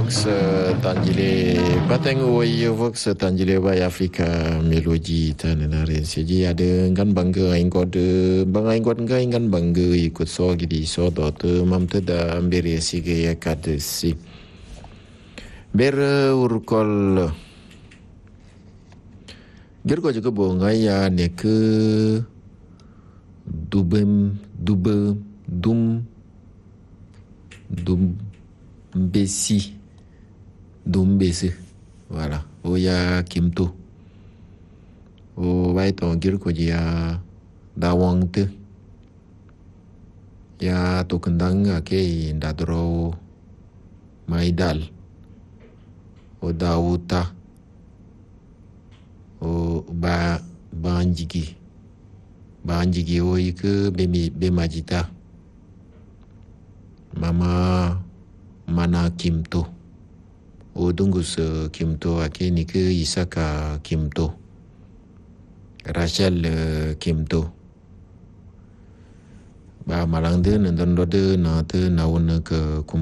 Vox Tangile Pateng Wai Vox Tangile Wai Afrika Melodi Tanenare Seji ada ngan bangga ingkod bangga ingkod ngan bangga ikut so gidi so dot mamte da ambere sige yakadesi ber urkol gergo juga bongai ya nek dum besi voilà oya kimto o vai ton gergo dia dawang te ya to kendang ke ndadro maidal o dawuta o banjigi o ke be majita mama mana kimto o dungus kimto ake ni ke isaka kimto Rachel kimto ba malang de nandon de na te na wona ke